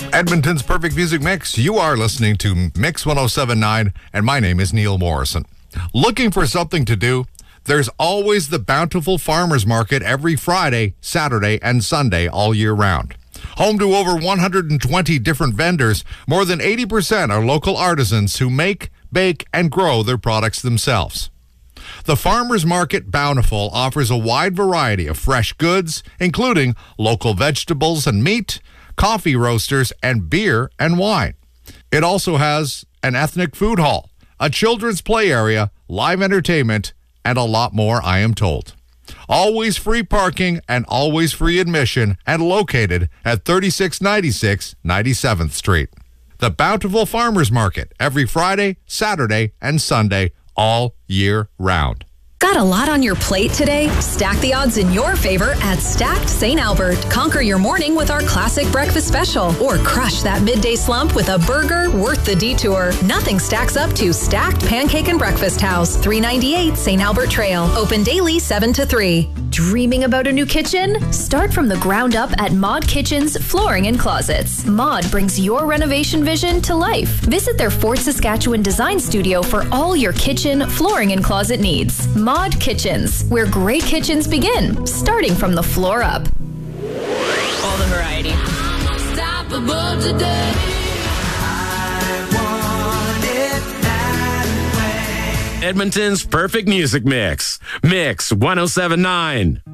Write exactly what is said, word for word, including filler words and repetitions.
Edmonton's Perfect Music Mix. You are listening to Mix one oh seven point nine, and my name is Neil Morrison. Looking for something to do? There's always the Bountiful Farmers Market every Friday, Saturday, and Sunday all year round. Home to over one hundred twenty different vendors, more than eighty percent are local artisans who make, bake, and grow their products themselves. The Farmers Market Bountiful offers a wide variety of fresh goods, including local vegetables and meat, coffee roasters, and beer and wine. It also has an ethnic food hall, a children's play area, live entertainment, and a lot more, I am told. Always free parking and always free admission, and located at thirty-six ninety-six ninety-seventh Street. The Bountiful Farmers Market, every Friday, Saturday, and Sunday, all year round. Got a lot on your plate today? Stack the odds in your favor at Stacked Saint Albert. Conquer your morning with our classic breakfast special, or crush that midday slump with a burger worth the detour. Nothing stacks up to Stacked Pancake and Breakfast House, three ninety-eight Saint Albert Trail. Open daily seven to three. Dreaming about a new kitchen? Start from the ground up at Mod Kitchens Flooring and Closets. Mod brings your renovation vision to life. Visit their Fort Saskatchewan design studio for all your kitchen, flooring, and closet needs. Mod Kitchens, where great kitchens begin, starting from the floor up. All the variety. I'm unstoppable today. I want it that way. Edmonton's Perfect Music Mix. Mix one oh seven point nine.